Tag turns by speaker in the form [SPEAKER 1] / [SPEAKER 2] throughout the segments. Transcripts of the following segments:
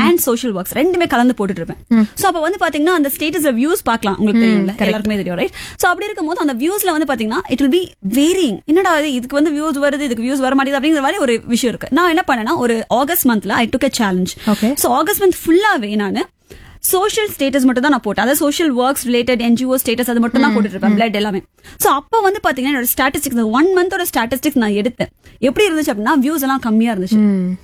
[SPEAKER 1] And social works ரெண்டுமே கலந்து போட்டுட்டு இருப்பேன். சோ அப்ப வந்து பாத்தீங்கன்னா அந்த ஸ்டேட்டஸ்ல வியூஸ் பார்க்கலாம், உங்களுக்கு தெரியும்ல, எல்லாருக்குமே தெரியும், ரைட்? சோ அப்படி இருக்கும்போது அந்த வியூஸ்ல வந்து பாத்தீங்கன்னா இட் வில் பி வேரியிங். என்னடா இதுக்கு வந்து வியூஸ் வருது, இதுக்கு வியூஸ் வர மாட்டேங்குது அப்படிங்கிற மாதிரி ஒரு விஷயம் இருக்கு. நான் என்ன பண்ணேன்னா ஒரு ஆகஸ்ட் மந்த்ல ஐ டுக் a challenge. So August month ஃபுல்லாவே நான் சோஷியல் ஸ்டேட்டஸ் மட்டும் தான் நான் போட்டேன். அதாவது social works related NGO status அது மட்டும் தான் போட்டுட்டு இருப்பேன், பிளட் எல்லாமே. சோ அப்ப வந்து பாத்தீங்கன்னா என்னோட ஸ்டாட்டிஸ்டிக்ஸ் 1 மந்தோட ஸ்டாட்டிஸ்டிக்ஸ் நான் எடுத்தேன். எப்படி இருந்துச்சு அப்படின்னா வியூஸ் எல்லாம் கம்மியா இருந்துச்சு.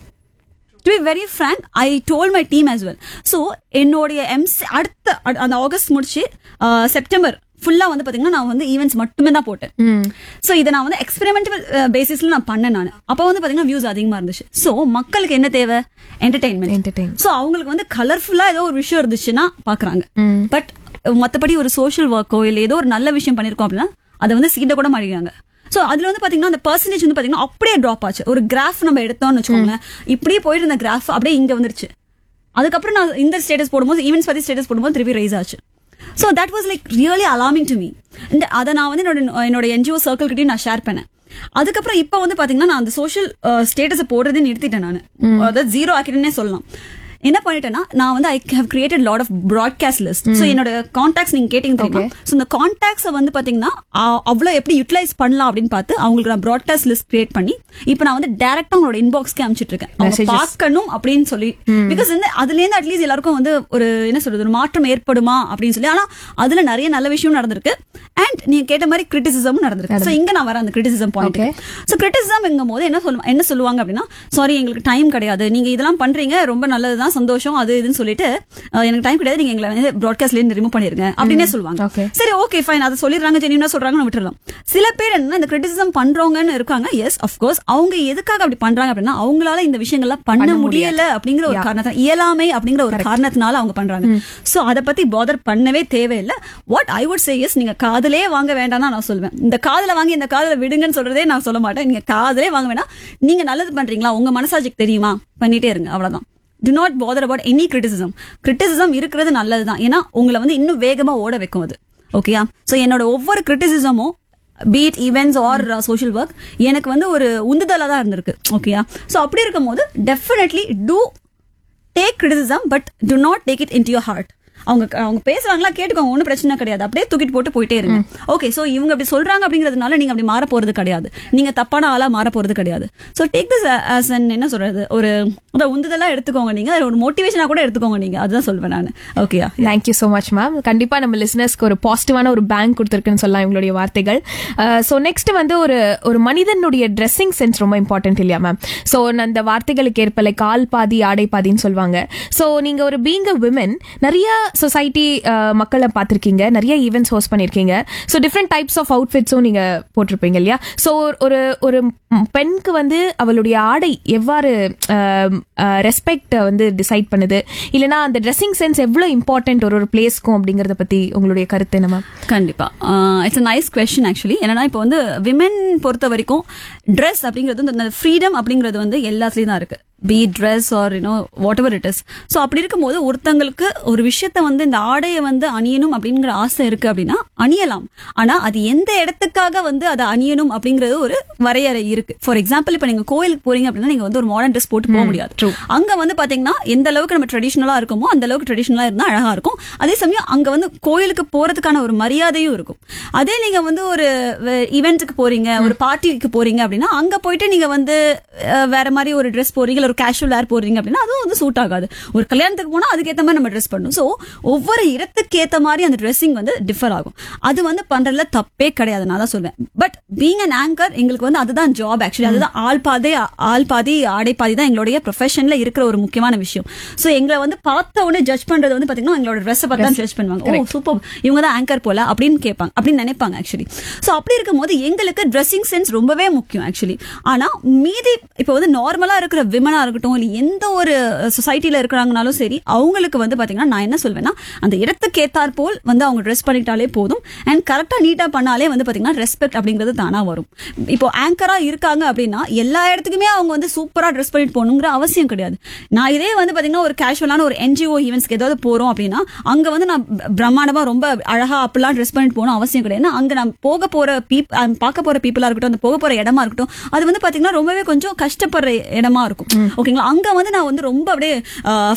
[SPEAKER 1] To be very frank, I told my team as well. So என்னோட அடுத்த அந்த ஆகஸ்ட் முடிச்சு செப்டம்பர் ஃபுல்லா வந்து பாத்தீங்கன்னா நான் வந்து ஈவென்ட்ஸ் மட்டுமே தான் போட்டேன். சோ இதை நான் வந்து எக்ஸ்பெரிமெண்டல் பேசிஸ்ல நான் பண்ணேன். நான் அப்ப வந்து பாத்தீங்கன்னா வியூஸ் அதிகமா இருந்துச்சு. சோ மக்களுக்கு என்ன தேவை? என்டர்டைன்மெண்ட். சோ அவங்களுக்கு வந்து கலர்ஃபுல்லா ஏதோ ஒரு விஷயம் இருந்துச்சுன்னா பாக்குறாங்க. பட் மத்தபடி ஒரு சோஷியல் ஒர்க்கோ இல்ல ஏதோ ஒரு நல்ல விஷயம் பண்ணிருக்கோம் அப்படின்னா அதை வந்து சீண்ட கூட மாட்டேங்கிறாங்க. சோ அதுல வந்து பாத்தீங்கன்னா அந்த பெர்சன்டேஜ் வந்து பாத்தீங்கன்னா அப்படியே டிராப் ஆச்சு. ஒரு கிராஃப் நம்ம எடுத்தோம்னு வச்சுக்கோங்களேன், இப்படியே போயிட்டு இருந்த கிராஃப் அப்படியே இங்க வந்துருச்சு. அதுக்கப்புறம் நான் இந்த ஸ்டேட்டஸ் போடும்போது, ஈவென்ட்ஸ் பத்தி ஸ்டேட்டஸ் போடும்போது திருப்பி ரைஸ் ஆச்சு. So that was like really alarming to me. அத நான் வந்து என்னோட NGO சர்க்கிள் கிட்டயும் நான் ஷேர் பண்ணேன். அதுக்கப்புறம் இப்ப வந்து பாத்தீங்கன்னா நான் அந்த சோஷியல் ஸ்டேட்டஸ் போடுறதே நிறுத்திட்டேன். நான் அதாவது ஜீரோ ஆக்கிட்டேன்னே சொல்லலாம். என்ன பண்ணிட்டேன்னா நான் வந்து I have created lot of broadcast list. So என்னோட கான்டாக்ட்ஸ் நீங்க கேட்டீங்க தெரியுமா? சோ இந்த கான்டாக்ட்ஸ் வந்து பாத்தீங்கன்னா அவ்வளவு எப்படி யூட்டிலைஸ் பண்ணலாம் அப்படின்னு பார்த்து அவங்களுக்கு நான் ப்ராட்காஸ்ட் லிஸ்ட் கிரியேட் பண்ணி இப்ப நான் வந்து டைரக்டா அவங்களோட இன்பாக்ஸ்க்கு அனுப்பிச்சிட்டு இருக்கேன். அவங்க பார்க்கணும் அப்படின்னு சொல்லி. பிகாஸ் வந்து அதுல இருந்து அட்லீஸ்ட் எல்லாருக்கும் வந்து ஒரு என்ன சொல்றது, ஒரு மாற்றம் ஏற்படுமா அப்படின்னு சொல்லி. ஆனா அதுல நிறைய நல்ல விஷயம் நடந்திருக்கு. அண்ட் நீங்க கேட்ட மாதிரி கிரிட்டிசிசமும் நடந்திருக்கு. சோ இங்க நான் வர அந்த கிரிட்டிசிசம் பாயிண்ட். சோ கிரிட்டிசிசம் எங்கும் போது என்ன சொல்லுவாங்க அப்படின்னா, சாரி எங்களுக்கு டைம் கிடையாது, நீங்க இதெல்லாம் பண்றீங்க ரொம்ப நல்லதுதான், சந்தோஷம், அது இதுன்னு சொல்லிட்டு எனக்கு டைம் கிடையாது, நீங்க எங்களை வந்து ப்ராட்காஸ்ட்ல இருந்து ரிமூவ் பண்ணிருங்க அப்படின்னே சொல்லுவாங்க. சரி ஓகே ஃபைன், அதை சொல்லிடுறாங்க, ஜெனியூனா சொல்றாங்கன்னு விட்டுறலாம். சில பேர் என்ன இந்த கிரிட்டிசிசம் பண்றவங்கன்னு இருக்காங்க. எஸ் அஃப்கோர்ஸ் அவங்க எதுக்காக அப்படி பண்றாங்க அப்படின்னா அவங்களால இந்த விஷயங்கள்லாம் பண்ண முடியல அப்படிங்கிற ஒரு காரணத்தால, இயலாமை அப்படிங்கிற ஒரு காரணத்தினால அவங்க பண்றாங்க. சோ அதை பத்தி பாதர் பண்ணவே தேவையில்லை. What I would say is, நீங்க காதலே வாங்க வேண்டாம் நான் சொல்லுவேன். இந்த காதல வாங்கி இந்த காதல விடுங்கன்னு சொல்றதே நான் சொல்ல மாட்டேன். நீங்க காதலே வாங்க வேண்டாம். நீங்க நல்லது பண்றீங்களா, உங்க மனசாட்சிக்கு தெரியுமா, பண்ணிட்டே இருங்க, அவ்வளவுதான். Do not bother about any criticism. Criticism இருக்கிறது நல்லதுதான். ஏன்னா உங்களை வந்து இன்னும் வேகமா ஓட வைக்கும் அது. ஓகேயா? சோ என்னோட ஒவ்வொரு கிரிட்டிசிசமும் be it events or social work எனக்கு வந்து ஒரு உந்துதலா தான் இருந்திருக்கு. ஓகேயா? சோ அப்படி இருக்கும்போது definitely do take criticism but do not take it into your heart. அவங்க பேசுறாங்களா கேட்டுக்கோங்க, ஒன்னும் பிரச்சனை கிடையாது, அப்படியே தூக்கிட்டு போட்டு போயிட்டே இருங்க. ஓகே, சோ இவங்க அப்படி சொல்றாங்க அப்படிங்கறதுனால நீங்க அப்படி மாற போறது கிடையாது, நீங்க தப்பான ஆளா மாற போறது கிடையாது. So take this as an என்ன சொல்றது, ஒரு உந்துதலா எடுத்துக்கோங்க, நீங்க ஒரு மோட்டிவேஷனா கூட எடுத்துக்கோங்க நீங்க, அதுதான் சொல்வேன் நான். ஓகேயா?
[SPEAKER 2] Thank you so much ma'am. கண்டிப்பா நம்ம லிசனர்ஸ்க்கு ஒரு பாசிட்டிவான ஒரு பேங்க் கொடுத்திருக்குன்னு சொல்லலாம் இவங்களுடைய வார்த்தைகள். சோ நெக்ஸ்ட் வந்து ஒரு மனிதனுடைய ட்ரெஸ்ஸிங் சென்ஸ் ரொம்ப இம்பார்ட்டன்ட் இல்லையா மேம்? சோ அந்த வார்த்தைகளுக்கு ஏற்ப லைக் கால் பாதி ஆடை பாதின்னு சொல்லுவாங்க. சோ நீங்க ஒரு பீயிங் அ விமன் நிறைய சொசைட்டி மக்களை பார்த்திருக்கீங்க, நிறைய ஈவென்ட்ஸ் ஹோஸ்ட் பண்ணிருக்கீங்க. ஸோ டிஃப்ரெண்ட் டைப்ஸ் ஆஃப் அவுட்ஃபிட்ஸும் நீங்க போட்டிருப்பீங்க இல்லையா? ஸோ ஒரு பெண்ணுக்கு வந்து அவளுடைய ஆடை எவ்வாறு ரெஸ்பெக்ட் வந்து டிசைட் பண்ணுது, இல்லைன்னா அந்த ட்ரெஸ்ஸிங் சென்ஸ் எவ்வளவு இம்பார்ட்டன்ட் ஒரு பிளேஸ்க்கும் அப்படிங்கறத பத்தி உங்களுடைய கருத்து என்ன மேம்?
[SPEAKER 1] கண்டிப்பா it's a nice question actually. என்னன்னா இப்போ வந்து விமென் பொறுத்த வரைக்கும் ட்ரெஸ் அப்படிங்கிறது வந்து ஃப்ரீடம் அப்படிங்கிறது வந்து எல்லாத்துலயும் தான் இருக்கு. be it dress or you know whatever it is. So அப்படி இருக்கும்போது ஒருத்தங்களுக்கு ஒரு விஷயத்த வந்து இந்த ஆடையை வந்து அணியணும் அப்படிங்கிற ஆசை இருக்கு அப்படின்னா அணியலாம். ஆனா அது எந்த இடத்துக்காக வந்து அதை அணியணும் அப்படிங்கிறது ஒரு வரையறை இருக்கு. ஃபார் எக்ஸாம்பிள் இப்ப நீங்க கோயிலுக்கு போறீங்க அப்படின்னா நீங்க வந்து ஒரு மாடர்ன் ட்ரெஸ் போட்டு போக முடியாது. அங்க வந்து பாத்தீங்கன்னா எந்த அளவுக்கு நம்ம ட்ரெடிஷனலா இருக்குமோ அந்த அளவுக்கு ட்ரெடிஷனலா இருந்தா அழகா இருக்கும். அதே சமயம் அங்க வந்து கோயிலுக்கு போறதுக்கான ஒரு மரியாதையும் இருக்கும். அதே நீங்க வந்து ஒரு ஈவென்ட்டுக்கு போறீங்க, ஒரு பார்ட்டிக்கு போறீங்க அப்படின்னா அங்க போயிட்டு நீங்க வந்து வேற மாதிரி ஒரு ட்ரெஸ் போறீங்க, ஒரு கேஷுவல் வேர் போறீங்க அப்படின்னா அதுவும் வந்து சூட் ஆகாது. ஒரு கல்யாணத்துக்கு போனா அதுக்கேற்ற மாதிரி நம்ம ட்ரெஸ் பண்ணணும். சோ ஒவ்வொரு இடத்துக்கு ஏத்த மாதிரி அந்த ட்ரெஸ்ஸிங் வந்து டிஃபர் ஆகும். அது வந்து பண்றதுல தப்பே கிடையாது, நான் தான் சொல்வேன். பட் பீங் அன் ஆங்கர் எங்களுக்கு வந்து அதுதான் ஜாப் ஆக்சுவலி. அதுதான் ஆள் பாதி ஆடை பாதி தான் எங்களுடைய ப்ரொஃபஷன்ல இருக்கிற ஒரு முக்கியமான விஷயம். சோ எங்களை வந்து பார்த்த உடனே ஜட்ஜ் பண்றது வந்து பாத்தீங்கன்னா எங்களோட ட்ரெஸ் பார்த்து தான் ஜட்ஜ் பண்ணுவாங்க. ஓ சூப்பர், இவங்க தான் ஆங்கர் போல அப்படின்னு கேட்பாங்க, அப்படின்னு நினைப்பாங்க ஆக்சுவலி. சோ அப்படி இருக்கும்போது எங்களுக்கு ட்ரெஸ்ஸிங் சென்ஸ் ரொம்பவே முக்கியம் ஆக்சுவலி. ஆனா மீதி இப்போ வந்து நார்மலா இருக்கிற விமனா இருக்கட்டும், இல்ல எந்த ஒரு சொசைட்டில இருக்கிறாங்கனாலும் சரி, அவங்களுக்கு வந்து பாத்தீங்கன்னா நான் என்ன சொல்வேன்னா அந்த இடத்துக்கு ஏத்தாற் போல் வந்து அவங்க ட்ரெஸ் பண்ணிட்டாலே போதும். அண்ட் கரெக்டா நீட்டா பண்ணாலே வந்து பாத்தீங்கன்னா ரெஸ்பெக்ட் அப்படிங்கிறது தானா வரும். இப்போ ஆங்கரா இருக்காங்க அப்படின்னா எல்லா இடத்துக்குமே அவங்க வந்து சூப்பரா ட்ரெஸ் பண்ணிட்டு போகணுங்கிற அவசியம் கிடையாது. நான் இதே வந்து பாத்தீங்கன்னா ஒரு கேஷுவலான ஒரு NGO ஈவென்ட்ஸ்க்கு ஏதாவது போறோம் அப்படின்னா அங்க வந்து நான் பிரம்மாண்டமா ரொம்ப அழகா அப்படிலாம் ட்ரெஸ் பண்ணிட்டு போகணும் அவசியம் கிடையாது. அங்க நான் பார்க்க போற பீப்புளா இருக்கட்டும், அந்த போக போற இடமா இருக்கட்டும், அது வந்து பாத்தீங்கன்னா ரொம்பவே கொஞ்சம் கஷ்டப்படுற இடமா இருக்கும். ஓகேங்களா? அங்க வந்து நான் வந்து ரொம்ப அப்படியே